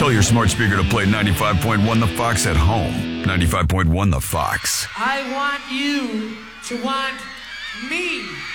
Tell your smart speaker to play 95.1 The Fox at home. 95.1 The Fox. I want you to want me.